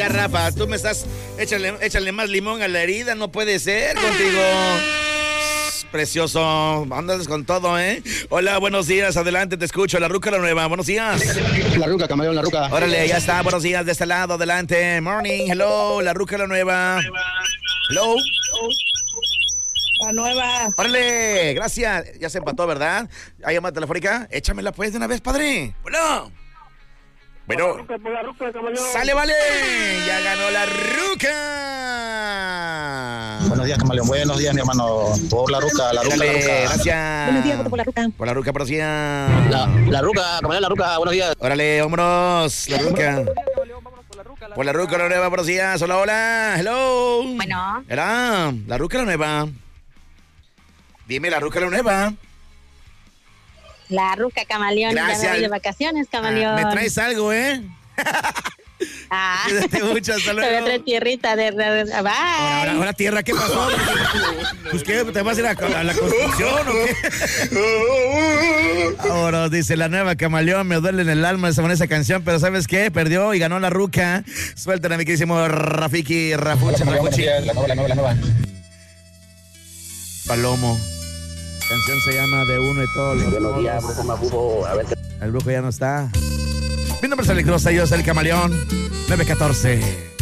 ya, Rafa, tú me estás... Échale más limón a la herida, no puede ser contigo. Precioso, andas con todo, ¿eh? Hola, buenos días, adelante, te escucho. La Ruca la Nueva, buenos días. La Ruca, camaleón, la Ruca. Órale, ya está, buenos días de este lado, adelante. Morning, hello, La Ruca la Nueva. Hello. La Nueva. Órale, gracias. Ya se empató, ¿verdad? ¿Hay llamada telefónica? Échamela pues de una vez, padre. Bueno, por la Ruca, camaleón. sale, vale. Ya ganó La Ruca. Buenos días, camaleón. Buenos días, mi hermano. Por la Ruca, la Ruca, Dale, la Ruca. gracias. Buenos días, voto por la Ruca. Por La Ruca, buenos días. La Ruca, camaleón, la Ruca. Buenos días. Órale, vámonos. La Ruca. Por La Ruca la Nueva, buenos días. Hola, hola. Hello. Bueno. Era La Ruca la Nueva. Dime, La Ruca la Nueva. La Ruca, camaleón. Gracias. Ya me voy de vacaciones, camaleón. Me traes algo, ¿eh? Cuídate mucho, hasta luego. Te voy a traer tierrita de bye. Ahora tierra, ¿qué pasó? Pues qué, ¿te vas a ir a la construcción o qué? Ahora dice La Nueva, camaleón, me duele en el alma esa canción, pero ¿sabes qué? Perdió y ganó La Ruca. Suéltala, mi queridísimo Rafiki, Rafuchi. La nueva. Palomo. La canción se llama De Uno y Todos los Buenos días, Modos. brujo Mabubo. A ver. El brujo ya no está. Mi nombre es Alex Rosa, yo soy el camaleón 914.